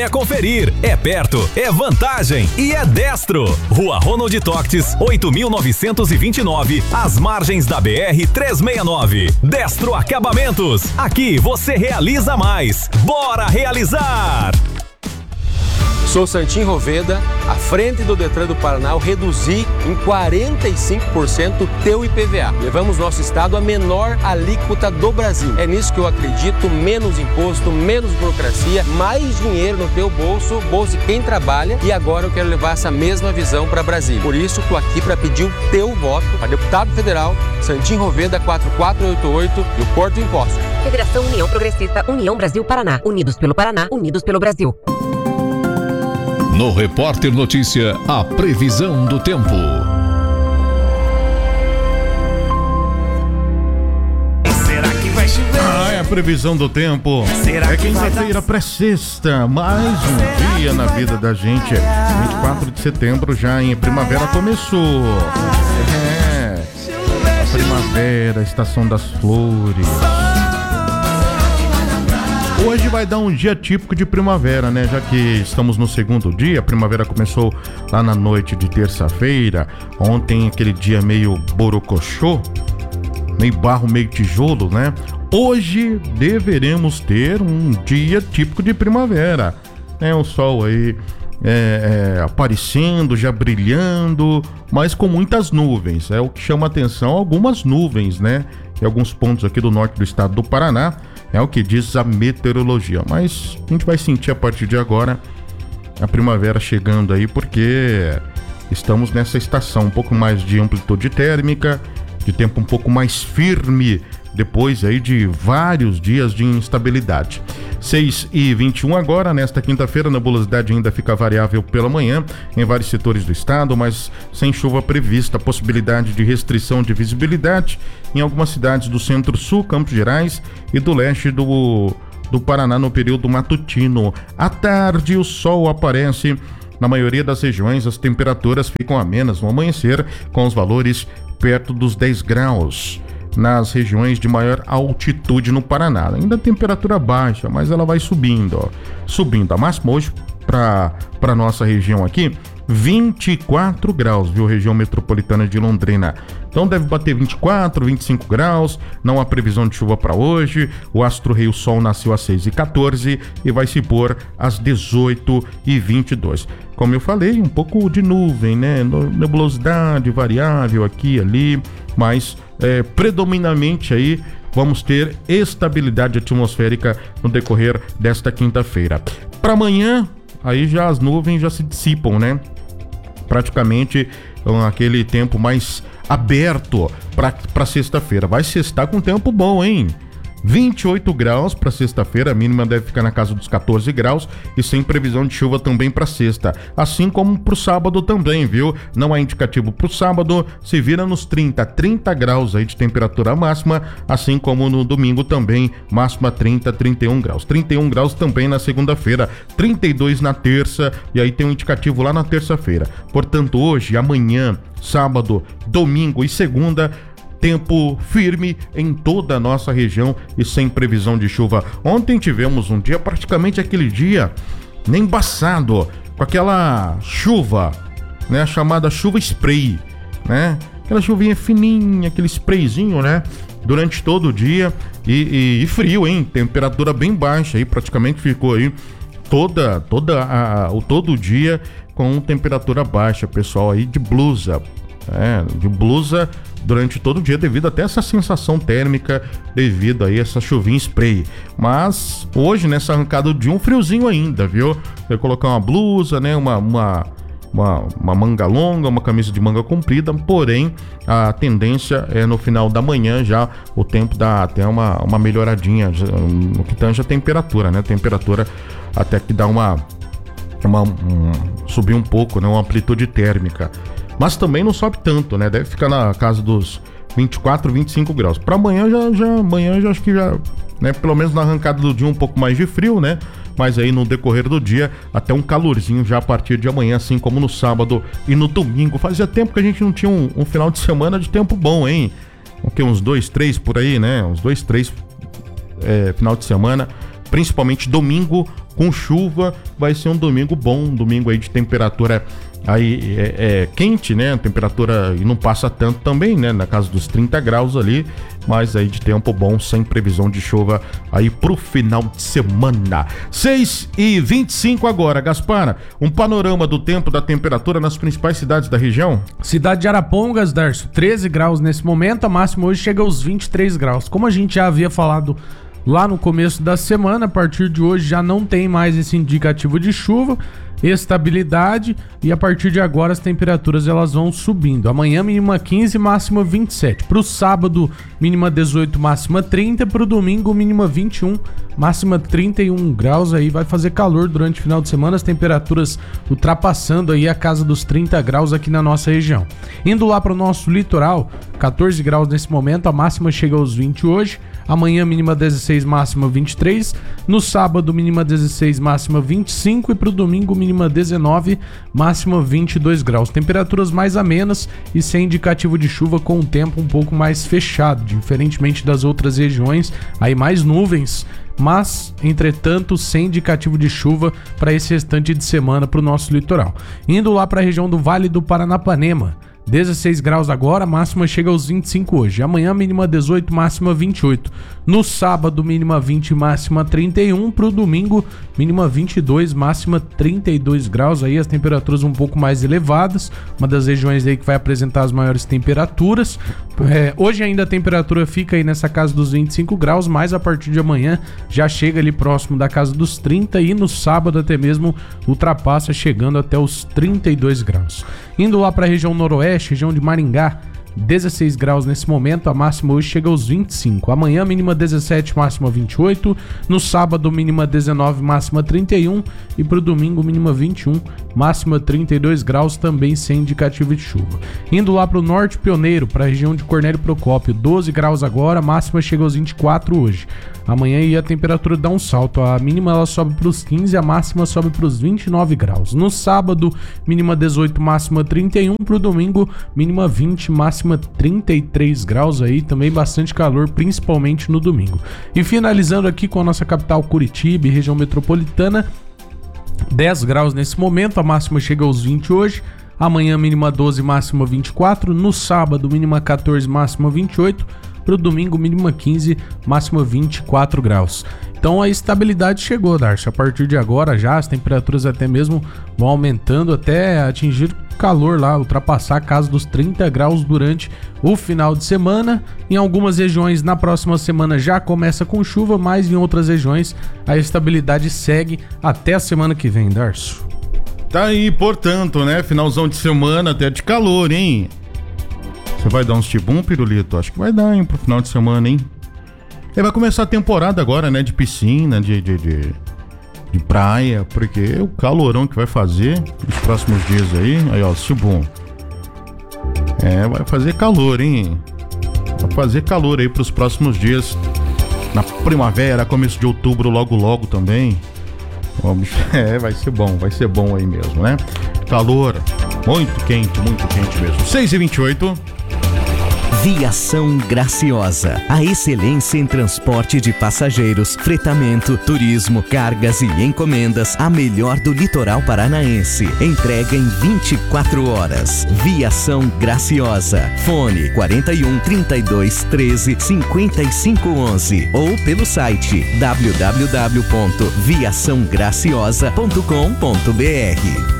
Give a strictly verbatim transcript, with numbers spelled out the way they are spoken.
É conferir, é perto, é vantagem e é Destro. Rua Ronald Toctes, oito mil novecentos e vinte e nove, às margens da B R trezentos e sessenta e nove. Destro Acabamentos. Aqui você realiza mais. Bora realizar! Sou Santim Roveda, à frente do Detran do Paraná, eu reduzi em quarenta e cinco por cento o teu I P V A. Levamos nosso estado à menor alíquota do Brasil. É nisso que eu acredito, menos imposto, menos burocracia, mais dinheiro no teu bolso, bolso de quem trabalha, e agora eu quero levar essa mesma visão para Brasília. Por isso, estou aqui para pedir o teu voto para deputado federal, Santim Roveda quatro quatro oito oito e o Porto Imposto. Federação União Progressista, União Brasil Paraná. Unidos pelo Paraná, unidos pelo Brasil. No Repórter Notícia, a previsão do tempo. Será que vai chover? Ah, é a previsão do tempo. Será é que quinta-feira pré-sexta, mais um dia na vida da gente. vinte e quatro de setembro já em primavera começou. É, a primavera, a estação das flores. Hoje vai dar um dia típico de primavera, né? Já que estamos no segundo dia, a primavera começou lá na noite de terça-feira. Ontem aquele dia meio borocochô, meio barro, meio tijolo, né? Hoje deveremos ter um dia típico de primavera, né? O sol aí é, é, aparecendo, já brilhando, mas com muitas nuvens. É o que chama atenção, algumas nuvens, né? Em alguns pontos aqui do norte do estado do Paraná. É o que diz a meteorologia, mas a gente vai sentir a partir de agora a primavera chegando aí, porque estamos nessa estação um pouco mais de amplitude térmica, de tempo um pouco mais firme, depois aí de vários dias de instabilidade. seis e vinte e um agora, nesta quinta-feira, a nebulosidade ainda fica variável pela manhã em vários setores do estado, mas sem chuva prevista, possibilidade de restrição de visibilidade em algumas cidades do centro-sul, Campos Gerais e do leste do, do Paraná no período matutino. À tarde, o sol aparece. Na maioria das regiões, as temperaturas ficam amenas no amanhecer, com os valores perto dos dez graus. Nas regiões de maior altitude no Paraná. Ainda a temperatura baixa, mas ela vai subindo, ó. Subindo. A máxima hoje para para nossa região aqui, vinte e quatro graus, viu? Região metropolitana de Londrina. Então deve bater vinte e quatro, vinte e cinco graus, não há previsão de chuva para hoje. O astro rei, o sol, nasceu às seis e quatorze e vai se pôr às dezoito e vinte e dois. Como eu falei, um pouco de nuvem, né? Nebulosidade variável aqui e ali, mas é, predominantemente aí vamos ter estabilidade atmosférica no decorrer desta quinta-feira. Para amanhã, aí já as nuvens já se dissipam, né? Praticamente aquele tempo mais aberto para sexta-feira. Vai sextar com tempo bom, hein? vinte e oito graus para sexta-feira, a mínima deve ficar na casa dos quatorze graus e sem previsão de chuva também para sexta, assim como para o sábado também, viu? Não há indicativo para o sábado, se vira nos trinta, trinta graus aí de temperatura máxima, assim como no domingo também, máxima trinta, trinta e um graus. trinta e um graus também na segunda-feira, trinta e dois na terça e aí tem um indicativo lá na terça-feira. Portanto, hoje, amanhã, sábado, domingo e segunda, tempo firme em toda a nossa região e sem previsão de chuva. Ontem tivemos um dia, praticamente aquele dia nem embaçado, com aquela chuva, né, chamada chuva spray, né? Aquela chuvinha fininha, aquele sprayzinho, né? Durante todo o dia e, e, e frio, hein? Temperatura bem baixa aí, praticamente ficou aí toda, toda a, o todo o dia com temperatura baixa, pessoal aí de blusa, é, de blusa durante todo o dia, devido até essa sensação térmica, devido aí a essa chuvinha spray. Mas hoje, nessa arrancada de um friozinho ainda, viu? Vai colocar uma blusa, né? Uma, uma, uma, uma manga longa, uma camisa de manga comprida, porém a tendência é no final da manhã já o tempo dá até uma, uma melhoradinha no que tange a temperatura, né? A temperatura até que dá uma, uma um, subir um pouco, né? Uma amplitude térmica. Mas também não sobe tanto, né? Deve ficar na casa dos vinte e quatro, vinte e cinco graus. Para amanhã já, já, amanhã já acho que já, né? Pelo menos na arrancada do dia um pouco mais de frio, né? Mas aí no decorrer do dia até um calorzinho já a partir de amanhã, assim como no sábado e no domingo. Fazia tempo que a gente não tinha um, um final de semana de tempo bom, hein? O que, uns dois, três por aí, né? Uns dois, três é, final de semana, principalmente domingo, com chuva, vai ser um domingo bom, um domingo aí de temperatura aí é, é quente, né? A temperatura e não passa tanto também, né? Na casa dos trinta graus ali, mas aí de tempo bom, sem previsão de chuva aí pro final de semana. seis e vinte e cinco agora, Gaspar, um panorama do tempo, da temperatura nas principais cidades da região. Cidade de Arapongas, Darcio, treze graus nesse momento, a máxima hoje chega aos vinte e três graus. Como a gente já havia falado lá no começo da semana, a partir de hoje já não tem mais esse indicativo de chuva, estabilidade, e a partir de agora as temperaturas elas vão subindo. Amanhã mínima quinze, máxima vinte e sete. Para o sábado mínima dezoito, máxima trinta. Para o domingo mínima vinte e um, máxima trinta e um graus. Aí vai fazer calor durante o final de semana, as temperaturas ultrapassando aí a casa dos trinta graus aqui na nossa região. Indo lá para o nosso litoral, catorze graus nesse momento, a máxima chega aos vinte hoje. Amanhã mínima dezesseis, máxima vinte e três. No sábado mínima dezesseis, máxima vinte e cinco. E para o domingo mínima dezenove, máxima vinte e dois graus. Temperaturas mais amenas e sem indicativo de chuva, com o tempo um pouco mais fechado, diferentemente das outras regiões, aí mais nuvens, mas, entretanto, sem indicativo de chuva para esse restante de semana para o nosso litoral. Indo lá para a região do Vale do Paranapanema, dezesseis graus agora, máxima chega aos vinte e cinco hoje. Amanhã mínima dezoito, máxima vinte e oito. No sábado mínima vinte, máxima trinta e um. Pro domingo mínima vinte e dois, máxima trinta e dois graus. Aí as temperaturas um pouco mais elevadas, uma das regiões aí que vai apresentar as maiores temperaturas. É, hoje ainda a temperatura fica aí nessa casa dos vinte e cinco graus, mas a partir de amanhã já chega ali próximo da casa dos trinta, e no sábado até mesmo ultrapassa, chegando até os trinta e dois graus. Indo lá para a região noroeste, região de Maringá, dezesseis graus nesse momento, a máxima hoje chega aos vinte e cinco. Amanhã mínima dezessete, máxima vinte e oito. No sábado mínima dezenove, máxima trinta e um. E para o domingo mínima vinte e um, máxima trinta e dois graus, também sem indicativo de chuva. Indo lá para o norte pioneiro, para a região de Cornélio Procópio, doze graus agora, máxima chega aos vinte e quatro hoje. Amanhã aí a temperatura dá um salto, a mínima ela sobe para os quinze, a máxima sobe para os vinte e nove graus. No sábado mínima dezoito, máxima trinta e um. Para o domingo mínima vinte, máxima trinta e três graus, aí também bastante calor, principalmente no domingo. E finalizando aqui com a nossa capital Curitiba e região metropolitana, dez graus nesse momento, a máxima chega aos vinte hoje. Amanhã mínima doze, máxima vinte e quatro. No sábado mínima catorze, máxima vinte e oito. Para o domingo mínima quinze, máxima vinte e quatro graus. Então a estabilidade chegou, Darcy. A partir de agora já as temperaturas até mesmo vão aumentando até atingir calor lá, ultrapassar a casa dos trinta graus durante o final de semana. Em algumas regiões na próxima semana já começa com chuva, mas em outras regiões a estabilidade segue até a semana que vem, Darcy. Tá aí, portanto, né? Finalzão de semana até de calor, hein? Você vai dar uns tibum, Pirulito? Acho que vai dar, hein, pro final de semana, hein? E vai começar a temporada agora, né? De piscina, de, de, de, de praia, porque é o calorão que vai fazer nos próximos dias aí. Aí, ó, tibum. É, vai fazer calor, hein? Vai fazer calor aí pros próximos dias. Na primavera, começo de outubro, logo, logo também. É, vai ser bom, vai ser bom aí mesmo, né? Calor, muito quente, muito quente mesmo. seis e vinte e oito. Viação Graciosa, a excelência em transporte de passageiros, fretamento, turismo, cargas e encomendas, a melhor do litoral paranaense. Entrega em vinte e quatro horas. Viação Graciosa. Fone quarenta e um, trinta e dois, treze, cinquenta e cinco, onze ou pelo site w w w ponto viação graciosa ponto com ponto b r.